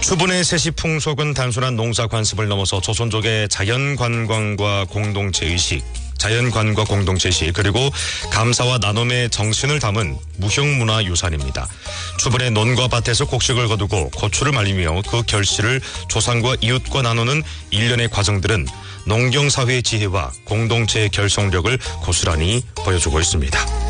추분의 세시 풍속은 단순한 농사 관습을 넘어서 조선족의 자연관광과 공동체의식, 자연관과 공동체의식 그리고 감사와 나눔의 정신을 담은 무형문화유산입니다. 추분의 논과 밭에서 곡식을 거두고 고추를 말리며 그 결실을 조상과 이웃과 나누는 일련의 과정들은 농경사회의 지혜와 공동체의 결속력을 고스란히 보여주고 있습니다.